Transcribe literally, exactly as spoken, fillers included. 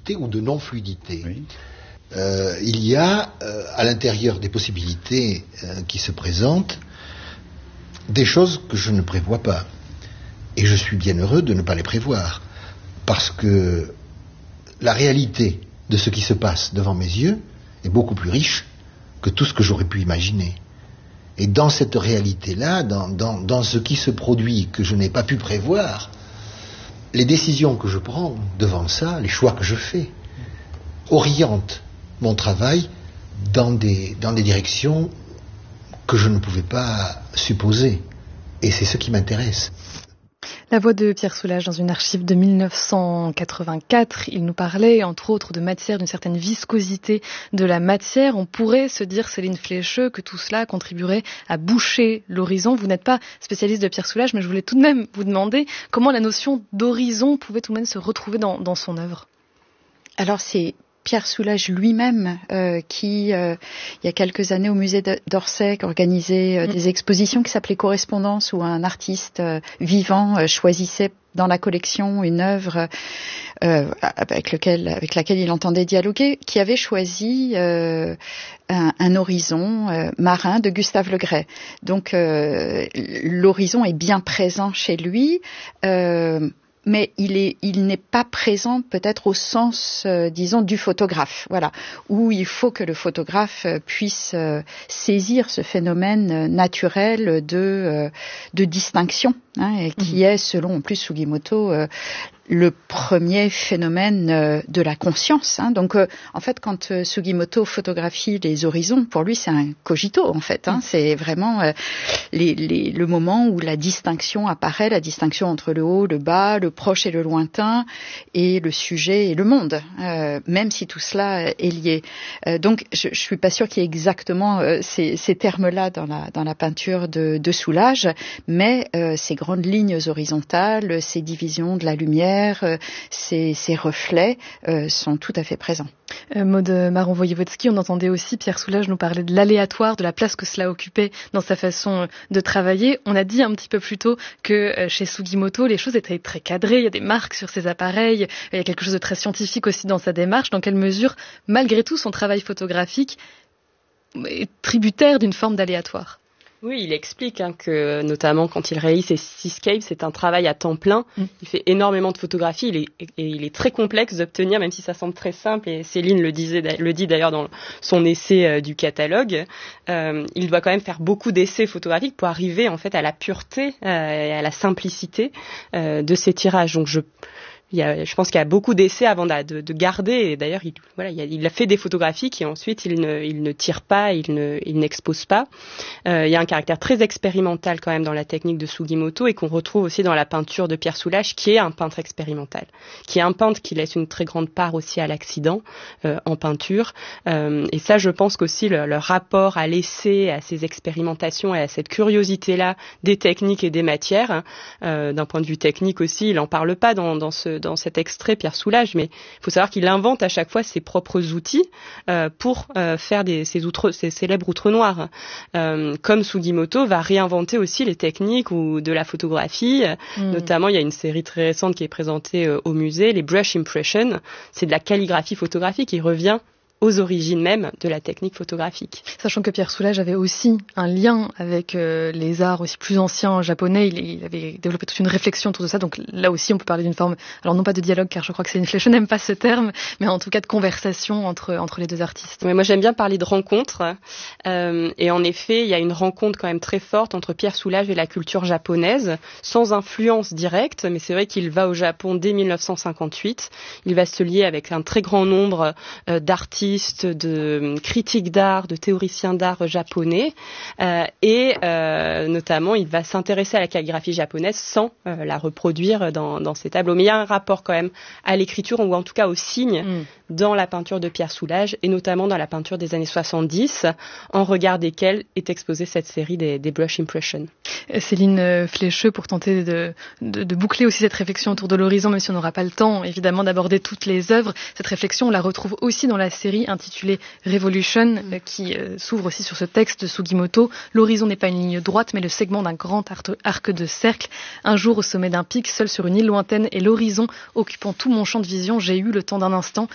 fluidité ou de non-fluidité. Oui. Euh, il y a, euh, à l'intérieur des possibilités euh, qui se présentent, des choses que je ne prévois pas. Et je suis bien heureux de ne pas les prévoir. Parce que la réalité de ce qui se passe devant mes yeux est beaucoup plus riche que tout ce que j'aurais pu imaginer. Et dans cette réalité-là, dans, dans, dans ce qui se produit que je n'ai pas pu prévoir, les décisions que je prends devant ça, les choix que je fais, orientent mon travail dans des, dans des directions que je ne pouvais pas supposer. Et c'est ce qui m'intéresse. La voix de Pierre Soulages dans une archive de dix-neuf cent quatre-vingt-quatre. Il nous parlait, entre autres, de matière, d'une certaine viscosité de la matière. On pourrait se dire, Céline Flécheux, que tout cela contribuerait à boucher l'horizon. Vous n'êtes pas spécialiste de Pierre Soulages, mais je voulais tout de même vous demander comment la notion d'horizon pouvait tout de même se retrouver dans, dans son œuvre. Alors c'est Pierre Soulages lui-même, euh, qui, euh, il y a quelques années au musée d'Orsay, organisait euh, des expositions qui s'appelaient Correspondance, où un artiste euh, vivant euh, choisissait dans la collection une œuvre euh, avec, lequel, avec laquelle il entendait dialoguer, qui avait choisi euh, un, un horizon euh, marin de Gustave Le Gray. Donc euh, l'horizon est bien présent chez lui. Euh, mais il est, il n'est pas présent peut-être au sens, euh, disons, du photographe, voilà, où il faut que le photographe euh, puisse euh, saisir ce phénomène euh, naturel de, euh, de distinction, hein, et qui mmh. est, selon en plus Sugimoto, euh, le premier phénomène euh, de la conscience. Hein. Donc, euh, en fait, quand euh, Sugimoto photographie les horizons, pour lui, c'est un cogito, en fait. Hein. Mm. C'est vraiment euh, les, les, le moment où la distinction apparaît, la distinction entre le haut, le bas, le proche et le lointain, et le sujet et le monde, euh, même si tout cela est lié. Euh, donc, je, je suis pas sûre qu'il y ait exactement euh, ces, ces termes-là dans la, dans la peinture de, de Soulages, mais euh, ces grandes lignes horizontales, ces divisions de la lumière, Ces, ces reflets euh, sont tout à fait présents. Euh, Maud Marron-Voyevodsky, on entendait aussi Pierre Soulages nous parler de l'aléatoire, de la place que cela occupait dans sa façon de travailler. On a dit un petit peu plus tôt que euh, chez Sugimoto, les choses étaient très cadrées, il y a des marques sur ses appareils, il y a quelque chose de très scientifique aussi dans sa démarche. Dans quelle mesure, malgré tout, son travail photographique est tributaire d'une forme d'aléatoire ? Oui, il explique hein, que, notamment quand il réalise ses seascapes, c'est un travail à temps plein. Mm. Il fait énormément de photographies il est, et il est très complexe d'obtenir, même si ça semble très simple. Et Céline le, disait, le dit d'ailleurs dans son essai euh, du catalogue. Euh, il doit quand même faire beaucoup d'essais photographiques pour arriver en fait à la pureté euh, et à la simplicité euh, de ses tirages. Donc je Il y a, je pense qu'il y a beaucoup d'essais avant de, de, de garder. Et d'ailleurs, il, voilà, il, a, il a fait des photographies qui ensuite il ne, il ne tire pas, il ne, il n'expose pas. Euh, il y a un caractère très expérimental quand même dans la technique de Sugimoto et qu'on retrouve aussi dans la peinture de Pierre Soulages, qui est un peintre expérimental, qui est un peintre qui laisse une très grande part aussi à l'accident euh, en peinture. Euh, et ça, je pense qu'aussi le, le rapport à l'essai, à ces expérimentations et à cette curiosité-là des techniques et des matières, euh, d'un point de vue technique aussi, il en parle pas dans, dans ce dans cet extrait, Pierre Soulages, mais il faut savoir qu'il invente à chaque fois ses propres outils euh, pour euh, faire des, ces, outre, ces célèbres outres noires. Euh, comme Sugimoto va réinventer aussi les techniques ou de la photographie. Mmh. Notamment, il y a une série très récente qui est présentée euh, au musée, les Brush Impression. C'est de la calligraphie photographique. Il revient aux origines même de la technique photographique. Sachant que Pierre Soulages avait aussi un lien avec euh, les arts aussi plus anciens japonais, il, il avait développé toute une réflexion autour de ça, donc là aussi on peut parler d'une forme, alors non pas de dialogue, car je crois que Céline Flécheux n'aime pas ce terme, mais en tout cas de conversation entre, entre les deux artistes. Oui, moi j'aime bien parler de rencontre, euh, et en effet il y a une rencontre quand même très forte entre Pierre Soulages et la culture japonaise, sans influence directe, mais c'est vrai qu'il va au Japon dès dix-neuf cent cinquante-huit, il va se lier avec un très grand nombre euh, d'artistes, de critiques d'art, de théoriciens d'art japonais, euh, et euh, notamment il va s'intéresser à la calligraphie japonaise sans euh, la reproduire dans, dans ses tableaux. Mais il y a un rapport quand même à l'écriture, ou en tout cas aux signes, mm. dans la peinture de Pierre Soulages, et notamment dans la peinture des années soixante-dix, en regard desquelles est exposée cette série des, des Brush Impression. Céline Flécheux, pour tenter de, de, de boucler aussi cette réflexion autour de l'horizon, même si on n'aura pas le temps évidemment d'aborder toutes les œuvres, cette réflexion on la retrouve aussi dans la série intitulée Revolution, euh, qui euh, s'ouvre aussi sur ce texte de Sugimoto. L'horizon n'est pas une ligne droite, mais le segment d'un grand arc de cercle. Un jour, au sommet d'un pic, seul sur une île lointaine, et l'horizon occupant tout mon champ de vision, j'ai eu le temps d'un instant